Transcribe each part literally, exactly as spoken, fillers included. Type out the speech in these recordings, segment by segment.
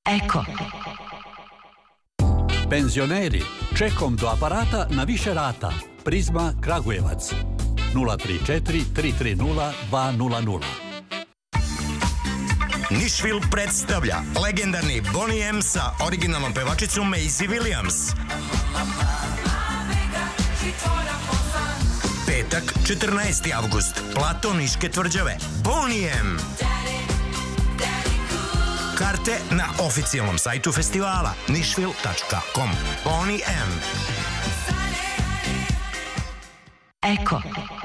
Eko. Penzioneri, čekom do aparata na više rata. Prizma Kragujevac. nula tri četiri tri tri nula dva nula nula. Nišvil predstavlja legendarni Boney M sa originalnom pevačicom Maisie Williams. Petak, četrnaesti avgust, plato Niške tvrđave. Boney M. Karte na oficijalnom sajtu festivala nišvil tačka com. Boney M. Eko.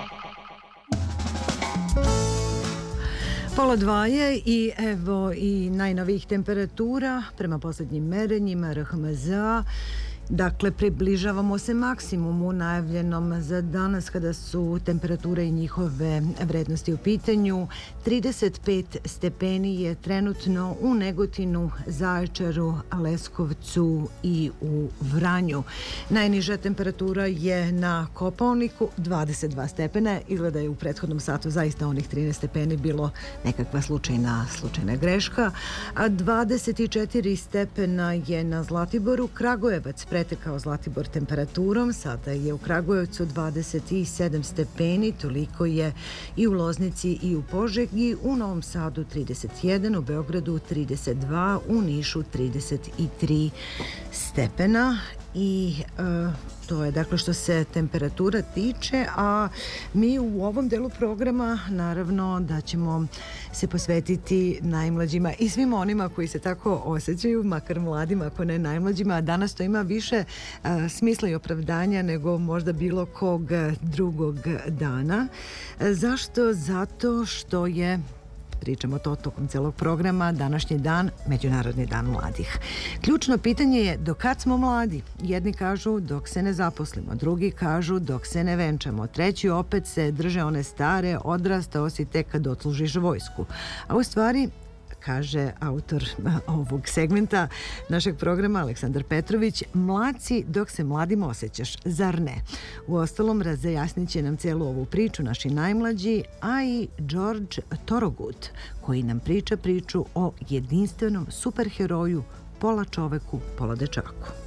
Pola dva je i evo i najnovijih temperatura prema posljednjim merenjima R H M Z A. Dakle, približavamo se maksimumu najavljenom za danas kada su temperature i njihove vrednosti u pitanju. trideset pet stepeni je trenutno u Negotinu, Zaječaru, Leskovcu i u Vranju. Najniža temperatura je na Kopaoniku, dvadeset dva stepena. Izgleda je u prethodnom satu zaista onih trinaest stepeni bilo nekakva slučajna, slučajna greška. A dvadeset četiri stepena je na Zlatiboru. Kragujevac pretekao Zlatibor temperaturom, sada je u Kragujevcu dvadeset sedam stepeni, toliko je i u Loznici i u Požegi, u Novom Sadu trideset jedan, u Beogradu trideset dva, u Nišu trideset tri stepena. I e, to je dakle što se temperatura tiče, a mi u ovom delu programa naravno da ćemo se posvetiti najmlađima i svim onima koji se tako osjećaju, makar mladima, ako ne najmlađima. Danas to ima više a, smisla i opravdanja nego možda bilo kog drugog dana. A, zašto? Zato što je, pričamo to tokom celog programa, današnji dan, Međunarodni dan mladih. Ključno pitanje je do kad smo mladi? Jedni kažu dok se ne zaposlimo, drugi kažu dok se ne venčamo, treći opet se drže one stare, odrastao si tek kad odslužiš vojsku. A u stvari, kaže autor ovog segmenta našeg programa Aleksandar Petrović, mlad si dok se mladim osjećaš, zar ne? Uostalom, razjasnit će nam cijelu ovu priču naši najmlađi, a i George Thorogood, koji nam priča priču o jedinstvenom superheroju, pola čoveku, pola dečaku.